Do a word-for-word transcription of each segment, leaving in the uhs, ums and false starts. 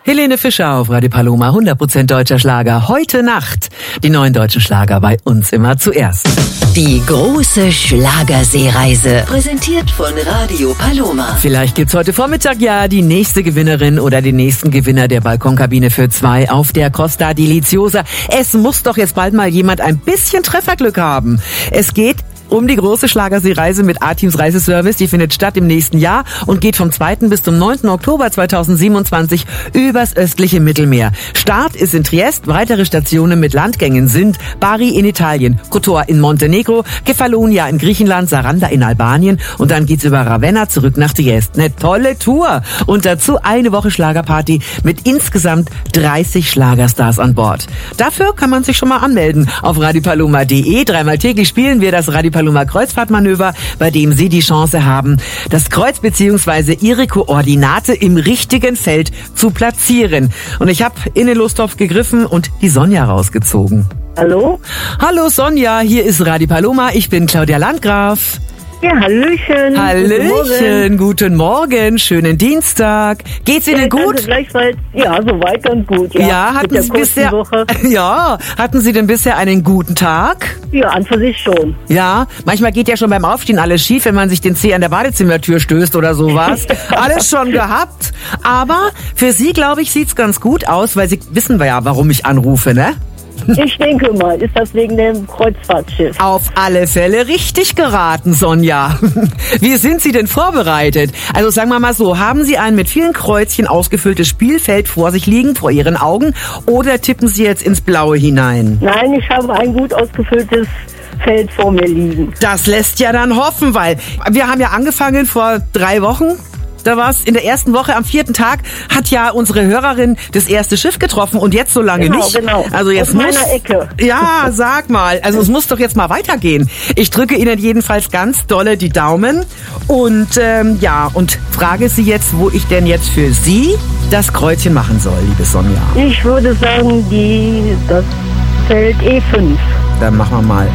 Helene Fischer auf Radio Paloma, hundert Prozent deutscher Schlager. Heute Nacht die neuen deutschen Schlager bei uns immer zuerst. Die große Schlagerseereise, präsentiert von Radio Paloma. Vielleicht gibt's heute Vormittag ja die nächste Gewinnerin oder den nächsten Gewinner der Balkonkabine für zwei auf der Costa Deliziosa. Es muss doch jetzt bald mal jemand ein bisschen Trefferglück haben. Es geht um die große Schlagerseereise mit A-Teams Reiseservice. Die findet statt im nächsten Jahr und geht vom zweiten bis zum neunten Oktober zweitausendsiebenundzwanzig übers östliche Mittelmeer. Start ist in Triest. Weitere Stationen mit Landgängen sind Bari in Italien, Kotor in Montenegro, Kefalonia in Griechenland, Saranda in Albanien und dann geht's über Ravenna zurück nach Triest. Eine tolle Tour. Und dazu eine Woche Schlagerparty mit insgesamt dreißig Schlagerstars an Bord. Dafür kann man sich schon mal anmelden auf radiopaloma punkt de. Dreimal täglich spielen wir das Radio Paloma Kreuzfahrtmanöver, bei dem Sie die Chance haben, das Kreuz bzw. Ihre Koordinate im richtigen Feld zu platzieren. Und ich habe in den Lostopf gegriffen und die Sonja rausgezogen. Hallo? Hallo Sonja, hier ist Radio Paloma. Ich bin Claudia Landgraf. Ja, hallöchen. Hallöchen, guten Morgen. Guten Morgen, schönen Dienstag. Geht's Ihnen ja, gut? Gleichfalls. Ja, soweit ganz gut. Ja, ja hatten Sie bisher Woche. Ja, hatten Sie denn bisher einen guten Tag? Ja, an für sich schon. Ja, manchmal geht ja schon beim Aufstehen alles schief, wenn man sich den Zeh an der Badezimmertür stößt oder sowas. Alles schon gehabt. Aber für Sie, glaube ich, sieht's ganz gut aus, weil Sie wissen wir ja, warum ich anrufe, ne? Ich denke mal, ist das wegen dem Kreuzfahrtschiff? Auf alle Fälle richtig geraten, Sonja. Wie sind Sie denn vorbereitet? Also sagen wir mal so, haben Sie ein mit vielen Kreuzchen ausgefülltes Spielfeld vor sich liegen, vor Ihren Augen, oder tippen Sie jetzt ins Blaue hinein? Nein, ich habe ein gut ausgefülltes Feld vor mir liegen. Das lässt ja dann hoffen, weil wir haben ja angefangen vor drei Wochen. Da war es in der ersten Woche, am vierten Tag, hat ja unsere Hörerin das erste Schiff getroffen und jetzt so lange genau, nicht. Genau, also jetzt aus muss, meiner Ecke. Ja, sag mal. Also es muss doch jetzt mal weitergehen. Ich drücke Ihnen jedenfalls ganz dolle die Daumen und ähm, ja, und frage Sie jetzt, wo ich denn jetzt für Sie das Kreuzchen machen soll, liebe Sonja. Ich würde sagen, die das Feld E fünf. Dann machen wir mal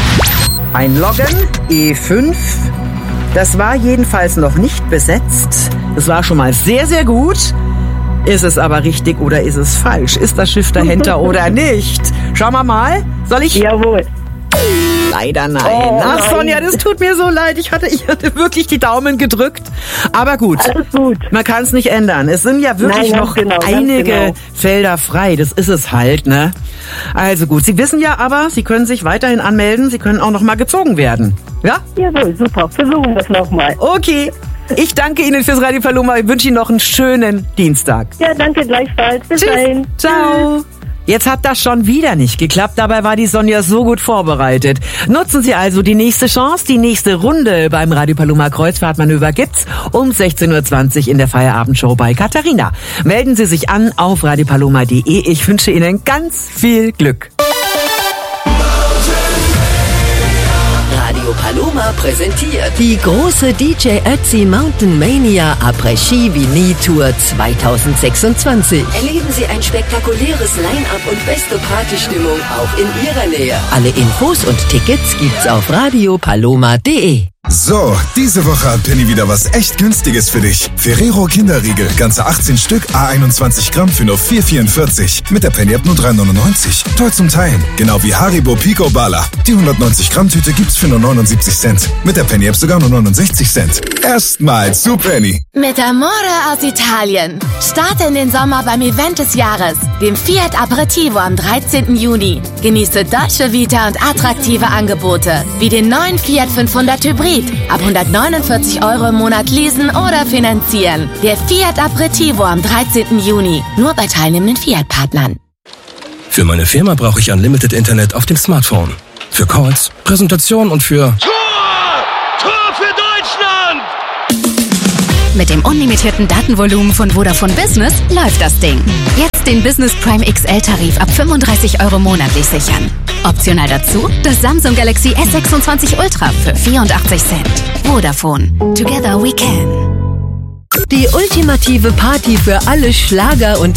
einloggen, E fünf. Das war jedenfalls noch nicht besetzt. Das war schon mal sehr, sehr gut. Ist es aber richtig oder ist es falsch? Ist das Schiff dahinter oder nicht? Schauen wir mal. Soll ich? Jawohl. Leider nein. Oh, Ach nein. Sonja, das tut mir so leid. Ich hatte, ich hatte wirklich die Daumen gedrückt. Aber gut. Alles gut. Man kann es nicht ändern. Es sind ja wirklich Nein, noch genau, einige genau. Felder frei. Das ist es halt, ne? Also gut. Sie wissen ja aber, Sie können sich weiterhin anmelden. Sie können auch noch mal gezogen werden. Ja? Jawohl, super. Versuchen wir es nochmal. Okay. Ich danke Ihnen fürs Radio Paloma. Ich wünsche Ihnen noch einen schönen Dienstag. Ja, danke gleichfalls. Bis Tschüss. dahin. Ciao. Jetzt hat das schon wieder nicht geklappt, dabei war die Sonja so gut vorbereitet. Nutzen Sie also die nächste Chance, die nächste Runde beim Radio Paloma Kreuzfahrtmanöver gibt's um sechzehn Uhr zwanzig in der Feierabendshow bei Katharina. Melden Sie sich an auf radiopaloma punkt de. Ich wünsche Ihnen ganz viel Glück. Radio Paloma präsentiert die große D J Ötzi Mountain Mania Après-Ski Vini Tour zweitausendsechsundzwanzig. Erleben Sie ein spektakuläres Line-Up und beste Partystimmung auch in Ihrer Nähe. Alle Infos und Tickets gibt's auf radiopaloma punkt de. So, diese Woche hat Penny wieder was echt Günstiges für dich. Ferrero Kinderriegel, ganze achtzehn Stück, A einundzwanzig Gramm für nur vier vierundvierzig. Mit der Penny App nur drei neunundneunzig. Toll zum Teilen. Genau wie Haribo Pico Bala. Die hundertneunzig Gramm Tüte gibt's für nur neunundsiebzig Cent. Mit der Penny App sogar nur neunundsechzig Cent. Erstmal zu Penny. Mit Amore aus Italien. Starte in den Sommer beim Event des Jahres, dem Fiat Aperitivo am dreizehnten Juni. Genieße Dolce Vita und attraktive Angebote, wie den neuen Fiat fünfhundert Hybrid. Ab hundertneunundvierzig Euro im Monat leasen oder finanzieren. Der Fiat Aperitivo am dreizehnten Juni. Nur bei teilnehmenden Fiat-Partnern. Für meine Firma brauche ich Unlimited Internet auf dem Smartphone. Für Calls, Präsentationen und für... Tor! Tor für Deutschland! Mit dem unlimitierten Datenvolumen von Vodafone Business läuft das Ding. Jetzt den Business Prime X L-Tarif ab fünfunddreißig Euro monatlich sichern. Optional dazu das Samsung Galaxy S sechsundzwanzig Ultra für vierundachtzig Cent. Vodafone. Together we can. Die ultimative Party für alle Schlager- und